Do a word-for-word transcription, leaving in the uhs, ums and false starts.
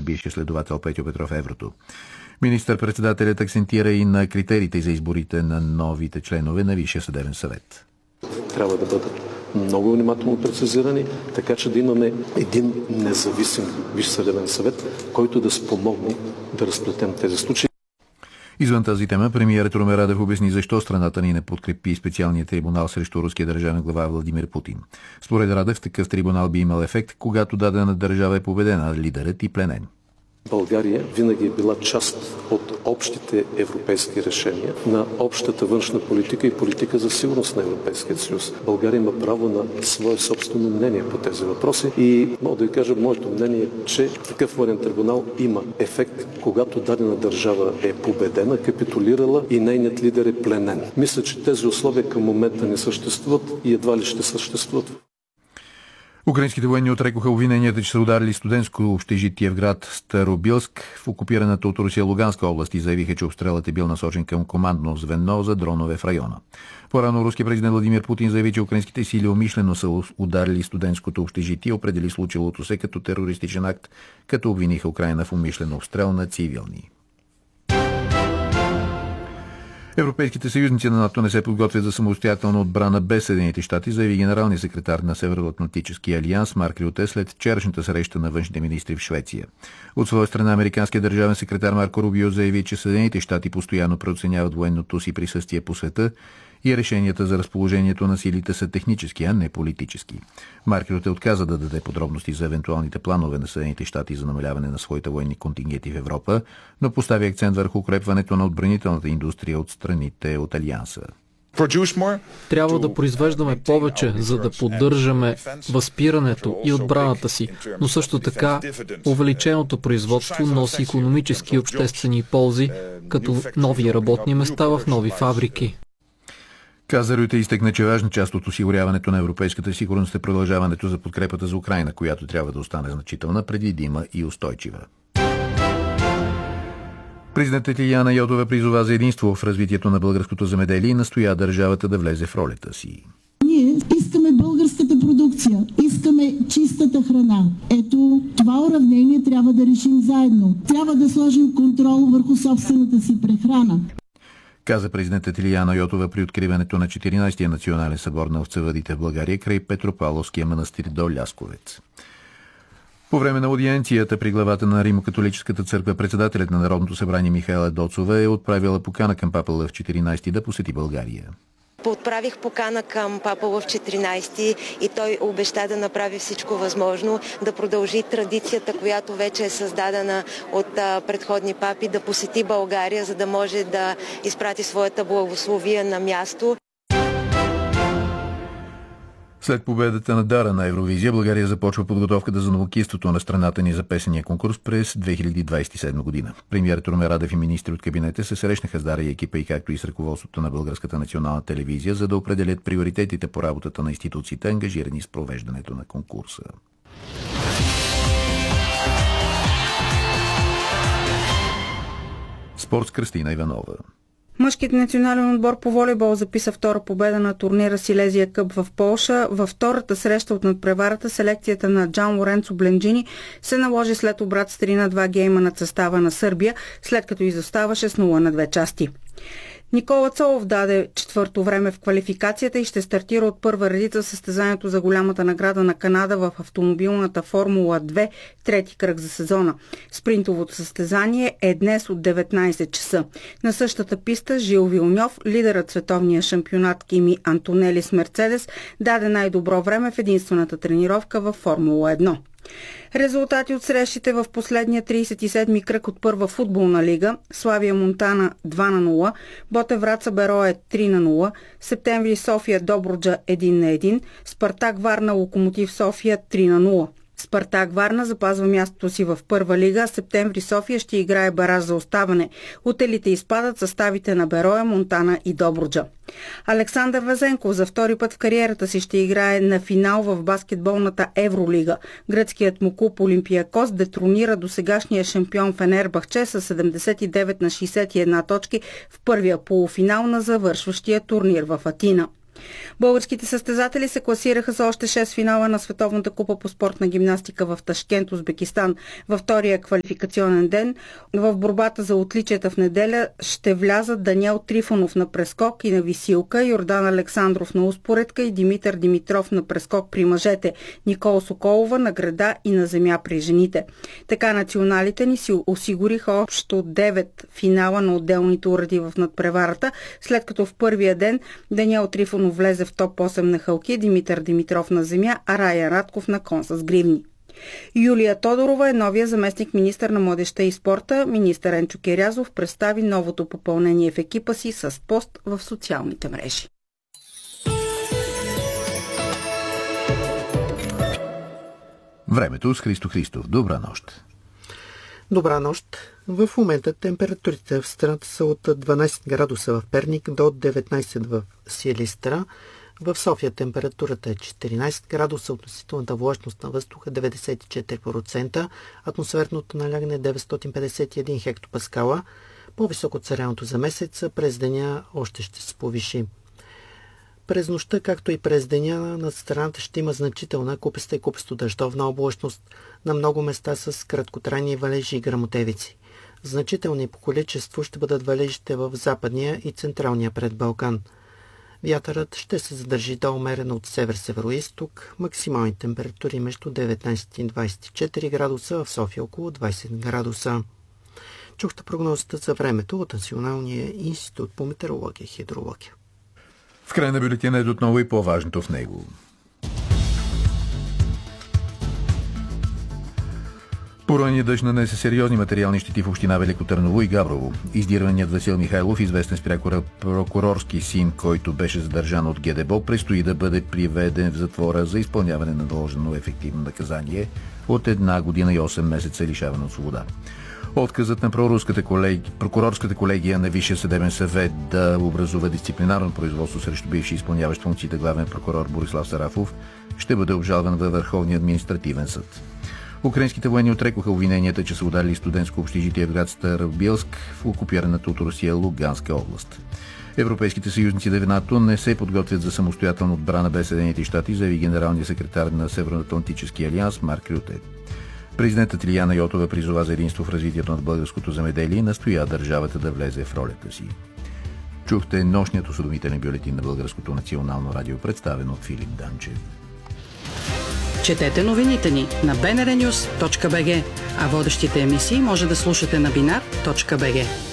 бившия следовател Петьо Петров еврото. Министър-председателят акцентира и на критериите за изборите на новите членове на Висшия съдебен съвет. Трябва да бъдат много внимателно прецизирани, така че да имаме един независим Висш съдебен съвет, който да спомогне да разплетем тези случаи. Извън тази тема, премиерът Румен Радев обясни защо страната ни не подкрепи специалния трибунал срещу руския държавен глава Владимир Путин. Според Радев, такъв трибунал би имал ефект, когато дадена държава е победена, лидерът и пленен. България винаги е била част от общите европейски решения на общата външна политика и политика за сигурност на Европейския съюз. България има право на свое собствено мнение по тези въпроси и мога да ви кажа, моето мнение е, че такъв военен трибунал има ефект, когато дадена държава е победена, капитулирала и нейният лидер е пленен. Мисля, че тези условия към момента не съществуват и едва ли ще съществуват. Украинските военни отрекоха обвиненията, че са ударили студентско общежитие в град Старобилск в окупираната от Русия Луганска област и заявиха, че обстрелът е бил насочен към командно звено за дронове в района. По-рано руски президент Владимир Путин заяви, че украинските сили умишлено са ударили студентското общежитие и определи случилото се като терористичен акт, като обвиниха Украйна в умишлен обстрел на цивилни. Европейските съюзници на НАТО не се подготвят за самостоятелна отбрана без Съединените щати, заяви генералният секретар на Североатлантическия алианс Марк Рюте след вчерашната среща на външните министри в Швеция. От своя страна американският държавен секретар Марко Рубио заяви, че Съединените щати постоянно преоценяват военното си присъствие по света и решенията за разположението на силите са технически, а не политически. Марк Рюте отказа да даде подробности за евентуалните планове на Съединените щати за намаляване на своите военни контингенти в Европа, но постави акцент върху укрепването на отбранителната индустрия от страните от Алианса. Трябва да произвеждаме повече, за да поддържаме възпирането и отбраната си, но също така увеличеното производство носи икономически и обществени ползи, като нови работни места в нови фабрики. Каза Рюте изтъкна, че важна част от осигуряването на европейската сигурност е продължаването за подкрепата за Украйна, която трябва да остане значителна, предвидима и устойчива. Президентът Илияна Йотова призова за единство в развитието на българското земеделие и настоя държавата да влезе в ролята си. Ние искаме българската продукция, искаме чистата храна. Ето, това уравнение трябва да решим заедно. Трябва да сложим контрол върху собствената си прехрана. Каза президентът Илияна Йотова при откриването на четиринайсетия национален събор на овцевъдите в България край Петропавловския манастир до Лясковец. По време на аудиенцията при главата на Римо-католическата църква председателят на Народното събрание Михаела Доцова е отправила покана към папа Лъв четиринайсети да посети България. Отправих покана към папа Лъв четиринайсети и той обеща да направи всичко възможно, да продължи традицията, която вече е създадена от предходни папи, да посети България, за да може да изпрати своята благословия на място. След победата на Дара на Евровизия, България започва подготовката за новокинството на страната ни за песения конкурс през две хиляди двайсет и седма година. Премиерът Румен Радев и министри от кабинета се срещнаха с Дара и екипа и както и с ръководството на Българската национална телевизия, за да определят приоритетите по работата на институциите, ангажирани с провеждането на конкурса. Спорт с Кристина Иванова. Мъжкият национален отбор по волейбол записа втора победа на турнира Силезия Къп в Полша. Във втората среща от надпреварата селекцията на Джан Лоренцо Бленджини се наложи след обрат с три на два гейма над състава на Сърбия, след като изоставаше с нула на две части. Никола Цолов даде четвърто време в квалификацията и ще стартира от първа редица състезанието за голямата награда на Канада в автомобилната Формула две, трети кръг за сезона. Спринтовото състезание е днес от деветнайсет часа. На същата писта Жил Вилньов, лидерът световния шампионат Кими Антонели с Мерцедес, даде най-добро време в единствената тренировка във Формула едно. Резултати от срещите в последния трийсет и седми кръг от първа футболна лига: Славия Монтана два на нула, Ботев Враца Берое три на нула, Септември София Добруджа един на един, Спартак Варна Локомотив София три на нула. Спартак Варна запазва мястото си в първа лига, Септември София ще играе бараж за оставане. От елите изпадат съставите на Берое, Монтана и Добруджа. Александър Везенков за втори път в кариерата си ще играе на финал в баскетболната Евролига. Гръцкият му клуб Олимпиакос детронира досегашния шампион Фенербахче с седемдесет и девет на шейсет и една точки в първия полуфинал на завършващия турнир в Атина. Българските състезатели се класираха за още шест финала на Световната купа по спортна гимнастика в Ташкент, Узбекистан. Във втория квалификационен ден в борбата за отличията в неделя ще влязат Даниел Трифонов на прескок и на висилка, Йордан Александров на успоредка и Димитър Димитров на прескок при мъжете, Никола Соколова на града и на земя при жените. Така националите ни си осигуриха общо девет финала на отделните уреди в надпреварата, след като в първия ден Даниел Трифонов влезе в топ осем на хълки, Димитър Димитров на земя, а Рая Радков на кон с гривни. Юлия Тодорова е новия заместник министър на младежта и спорта. Министър Енчо Кирязов представи новото попълнение в екипа си с пост в социалните мрежи. Времето с Христо Христов. Добра нощ. Добра нощ. В момента температурите в страната са от дванайсет градуса в Перник до деветнайсет в Силистра. В София температурата е четиринайсет градуса, относителната влажност на въздуха деветдесет и четири процента, атмосферното налягане деветстотин петдесет и един хектопаскала. По-високо от средното за месеца, през деня още ще се повиши. През нощта, както и през деня, над страната ще има значителна купеста и купесто дъждовна облачност, на много места с краткотрайни валежи и гръмотевици. Значителни по количество ще бъдат валежите в западния и централния предбалкан. Вятърът ще се задържи до умерено от север-североизток, максимални температури между деветнайсет и двайсет и четири градуса, в София около двайсет градуса. Чухте прогнозата за времето от Националния институт по метеорология и хидрология. В края на бюлетина е отново и по-важното в него. Пораненият дъжд нанесе сериозни материални щети в община Велико Търново и Габрово. Издирваният Васил Михайлов, известен с прокурорски син, който беше задържан от ГДБО, предстои да бъде приведен в затвора за изпълняване на наложено ефективно наказание от една година и осем месеца лишаване от свобода. Отказът на колегия, прокурорската колегия на Висшия съдебен съвет да образува дисциплинарно производство срещу бивши изпълняващ функциите главен прокурор Борислав Сарафов ще бъде обжалван във Върховния административен съд. Украинските военни отрекоха обвиненията, че са ударили студентско общежитие в град Старобилск в окупираната от Русия Луганска област. Европейските съюзници на НАТО не се подготвят за самостоятелна отбрана без Съединените щати, заяви генералният секретар на Северноатлантическия алианс Марк Рюте. Президентът Илияна Йотова призова за единство в развитието на българското земеделие и настоя държавата да влезе в ролята си. Чухте нощният осведомителен бюлетин на Българското национално радио, представен от Филип Данчев. Четете новините ни на би ен ар нюс точка би джи, а водещите емисии може да слушате на бинар точка би джи.